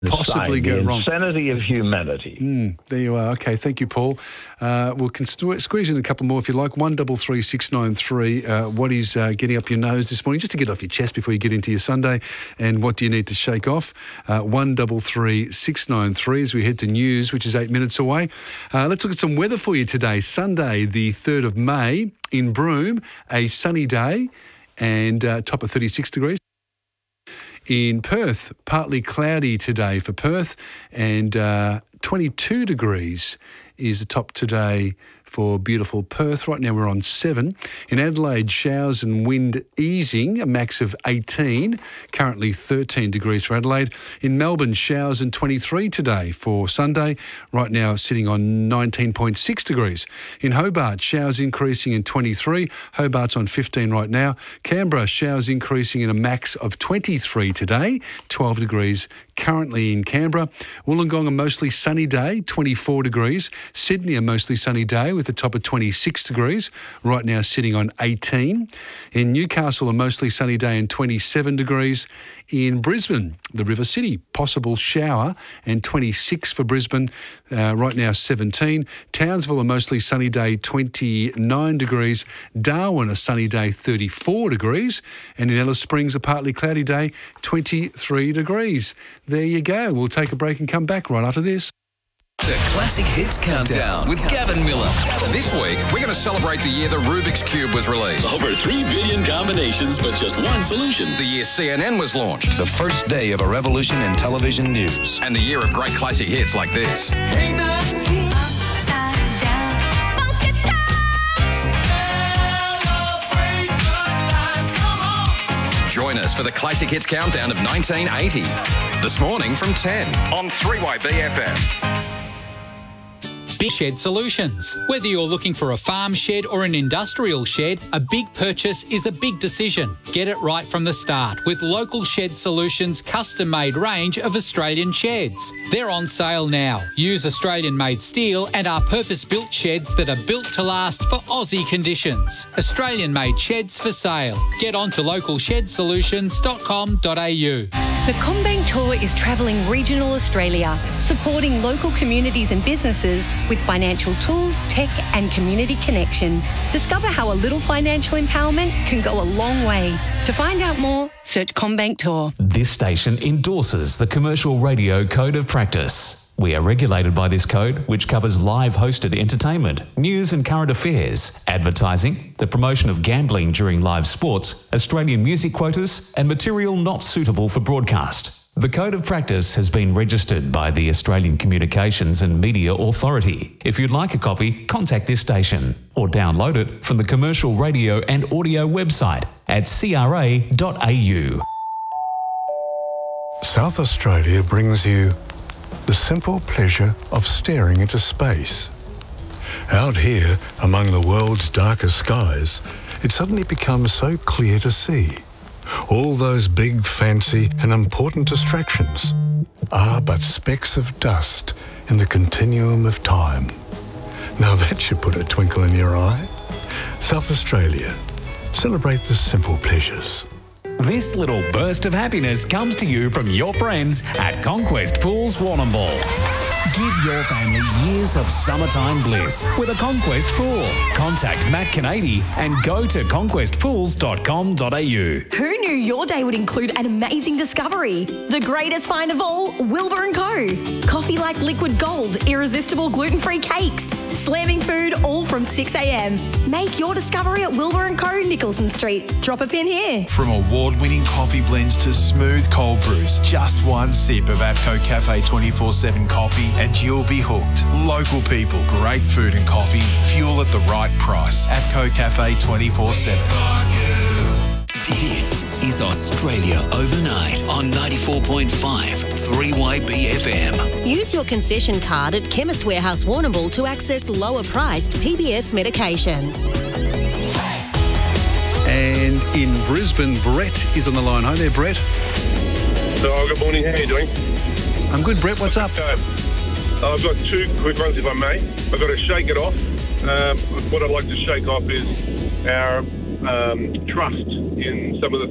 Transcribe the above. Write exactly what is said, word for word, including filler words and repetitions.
possibly Insane. go the wrong? Insanity of humanity. Mm, there you are. Okay, thank you, Paul. Uh, we'll can st- squeeze in a couple more if you like. One double three six nine three. Uh, what is uh, getting up your nose this morning, just to get off your chest before you get into your Sunday, and what do you need to shake off? Uh, one double three six nine three. As we head to news, which is eight minutes away. Uh, let's look at some weather for you today. Sunday, the third of May, in Broome, a sunny day, and uh, top of thirty-six degrees. In Perth, partly cloudy today for Perth, and uh, twenty-two degrees is the top today for beautiful Perth. Right now we're on seven. In Adelaide, showers and wind easing, a max of eighteen. Currently thirteen degrees for Adelaide. In Melbourne, showers and twenty-three today for Sunday. Right now sitting on nineteen point six degrees. In Hobart, showers increasing in twenty-three. Hobart's on fifteen right now. Canberra, showers increasing in a max of twenty-three today. twelve degrees currently in Canberra. Wollongong, a mostly sunny day, twenty-four degrees. Sydney, a mostly sunny day with a top of twenty-six degrees. Right now sitting on eighteen. In Newcastle, a mostly sunny day and twenty-seven degrees. In Brisbane, the River City, possible shower and twenty-six for Brisbane. Uh, right now seventeen. Townsville, a mostly sunny day, twenty-nine degrees. Darwin, a sunny day, thirty-four degrees. And in Alice Springs, a partly cloudy day, twenty-three degrees. There you go. We'll take a break and come back right after this. The Classic Hits Countdown with Gavin Miller. This week, we're going to celebrate the year the Rubik's Cube was released. Over three billion combinations, but just one solution. The year C N N was launched. The first day of a revolution in television news. And the year of great classic hits like this. Ain't nothing upside down. Funky time. Celebrate good times. Come on. Join us for the Classic Hits Countdown of nineteen eighty. This morning from ten on three Y B F M. Big Shed Solutions. Whether you're looking for a farm shed or an industrial shed, a big purchase is a big decision. Get it right from the start with Local Shed Solutions' custom-made range of Australian sheds. They're on sale now. Use Australian-made steel and are purpose-built sheds that are built to last for Aussie conditions. Australian-made sheds for sale. Get on to local shed solutions dot com dot a u. The CommBank Tour is travelling regional Australia, supporting local communities and businesses with financial tools, tech and community connection. Discover how a little financial empowerment can go a long way. To find out more, search CommBank Tour. This station endorses the Commercial Radio Code of Practice. We are regulated by this code, which covers live hosted entertainment, news and current affairs, advertising, the promotion of gambling during live sports, Australian music quotas, and material not suitable for broadcast. The Code of Practice has been registered by the Australian Communications and Media Authority. If you'd like a copy, contact this station or download it from the Commercial Radio and Audio website at c r a dot a u. South Australia brings you the simple pleasure of staring into space. Out here, among the world's darkest skies, it suddenly becomes so clear to see. All those big, fancy and important distractions are but specks of dust in the continuum of time. Now that should put a twinkle in your eye. South Australia, celebrate the simple pleasures. This little burst of happiness comes to you from your friends at Conquest Pools Warrnambool. Give your family years of summertime bliss with a Conquest Pool. Contact Matt Canady and go to conquest pools dot com dot a u. Who knew your day would include an amazing discovery? The greatest find of all, Wilbur and Co. Coffee like liquid gold, irresistible gluten-free cakes, slamming food all from six a m. Make your discovery at Wilbur and Co. Nicholson Street. Drop a pin here. From award-winning coffee blends to smooth cold brews, just one sip of APCO Cafe twenty-four seven coffee and you'll be hooked. Local people, great food and coffee, fuel at the right price. APCO Cafe twenty-four seven. This is Australia Overnight on ninety-four point five three Y B F M. Use your concession card at Chemist Warehouse Warrnambool to access lower-priced P B S medications. And in Brisbane, Brett is on the line. Hi there, Brett. Oh, good morning. How are you doing? I'm good, Brett. What's up? Okay. I've got two quick ones, if I may. I've got to shake it off. Um, what I'd like to shake off is our um, trust in some of the